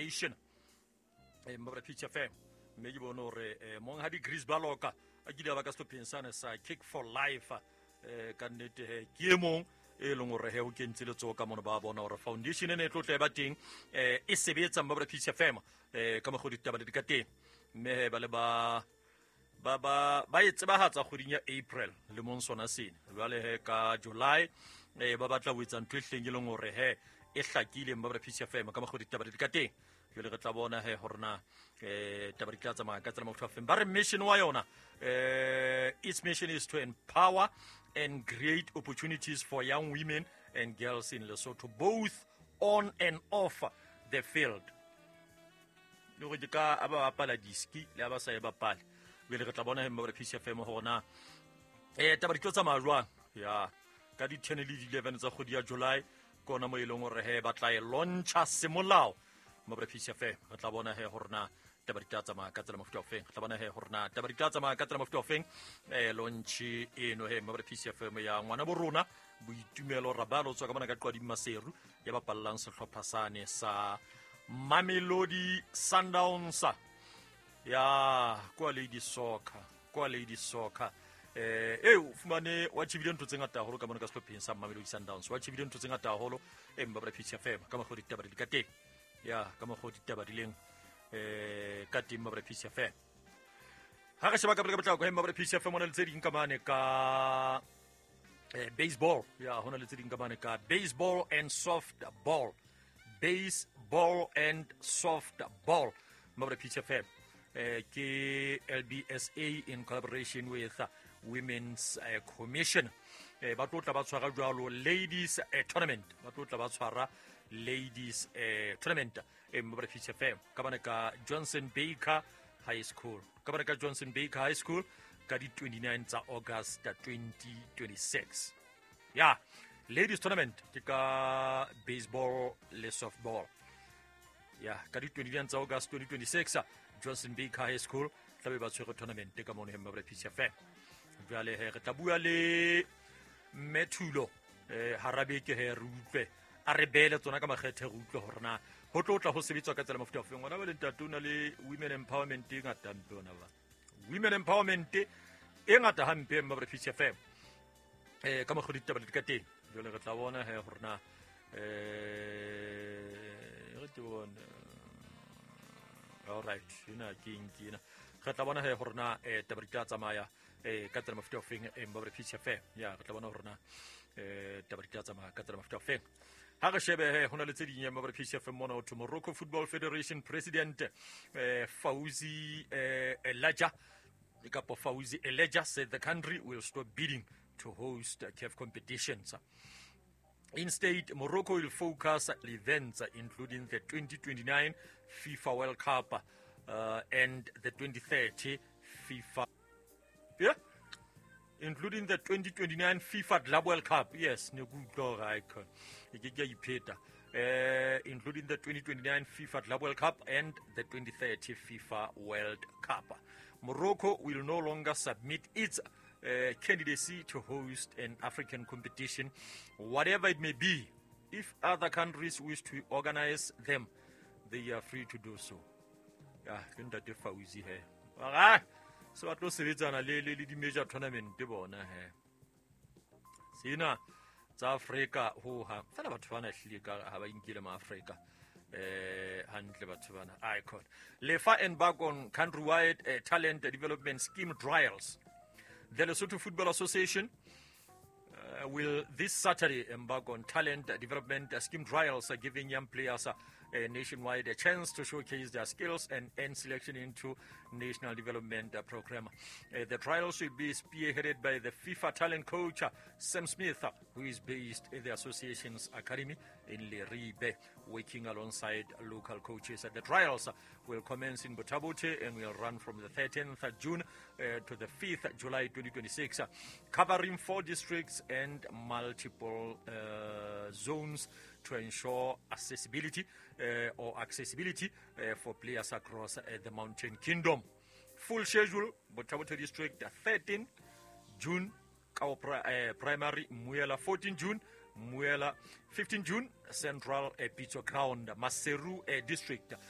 Foundation mbabra pitch FM mme ke bona hore mong ha di Chris Baloka a kile ba ka stopensana sa Kick for Life ka nnete ke mong e leng hore he o kentse letso ka mona ba bona hore foundation ene tlo tle ba teng e sebetsa mbabra pitch FM ka mo goditaba di ka teng mme ba le ba e tsebahatsa kgoding ya April le mong sona sene jwale he ka July ba batla ho etsa ntho e hleng e leng hore he e hlakile mbabra pitch FM ka mo goditaba di ka teng jwale re tla bona he horna taba di tla tsamaya ka tsela mo fafeng ba re mission wa yona its mission is to empower and create opportunities for young women and girls in Lesotho both on and off the field lo re ka aba bapala diski le aba sa e bapala jwale re tla bona he mbabra pitch FM hona taba di tla tsamaya jwang ya ka di 10 le 11 tsa kgwedi ya July kona mo ileng hore he ba tla e launcha semolao mbabra pitch FM re tla bona he horna taba di tla tsamaya ka tsela mofuta ofeng re tla bona he horna taba di tla tsamaya ka tsela mofuta ofeng launch eno he mbabra pitch FM ya ngwana bo rona boitumelo rabalo tswa ka bona ka qwadi maseru ya bapallang sehlopha sane sa Mamelodi Sundowns ya kwa Lady Soccer o fumane wa tshibile ntho tse ngata holo ka mona ka sehlopheng sa Mamelodi Sundowns wa tshibile ntho tse ngata holo mbabra pitch FM ka mogodi taba di ka teng ya ka mogodi taba di leng ka teng mbabra pitch FM ha re sheba ka botla go mbabra pitch FM mona le tse ding ka mane ka baseball ya hona le tse ding ka mane ka baseball and softball mbabra pitch FM ke LBSA in collaboration with Women's Commission ba tlotla ba tshwara jwalo ladies tournament ba tlotla ba tshwara ladies tournament mbabra pitch FM ka bana ka Johnson Baker High School ka di 29 tsa August 2026 ya ladies tournament ke ka baseball le softball ya ka di 29 tsa August 2026 Johnson Baker High School tlabe ba tshwere tournament ka mona he mbabra pitch FM jwale he re tla bua le Methulo harabeke he re utlwe a re bele tsona ka makgethe re utlwe hore na ho tlotla ho sebetswa ka tsela mofuta ofeng ngwana ba le ntatona le women empowerment e ngata mpe ona ba women empowerment e ngata hampe mbabra pitch FM ka mo kgodi taba le ka teng jwale re tla bona he hore na re tbona all right ina kina re tla bona he hore na taba di tla tsamaya ka tsela mofuta ofeng mbabra pitch FM ya re tla bona hore na taba di tla tsamaya ka tsela mofuta ofeng ha re shebe he hona le tse ding ya mbabra pitch FM mona o Morocco Football Federation President Fauzi Elaja said the country will stop bidding to host CAF competitions. Instead, Morocco will focus on events including the 2029 FIFA World Cup and the 2030 FIFA. Yeah? Including the 2029 FIFA Club World Cup. Yes, including the 2029 FIFA Club World Cup and the 2030 FIFA World Cup. Morocco will no longer submit its candidacy to host an African competition, whatever it may be. If other countries wish to organize them, they are free to do so. Yeah, Ntate Fauzi here. So at least it's an the major tournament bona he. Sina South Africa who have fela batho bana hlile ka ha ba inkile ma Africa hantle batho bana icon. Lefa embark on countrywide talent development scheme trials. The Lesotho Football Association will this Saturday embark on talent development scheme trials, giving young players nationwide a chance to showcase their skills and earn selection into national development program. The trials will be spearheaded by the FIFA talent coach Sam Smith, who is based in the association's academy in Leribe, working alongside local coaches. The trials will commence in Botabote and will run from the 13th June to the 5th July 2026, covering 4 districts and multiple zones to ensure accessibility for players across the Mountain Kingdom. Full schedule: Botabote district 13 June, primary Muela 14 June, Muela 15 June, Central Pitso Ground, Maseru district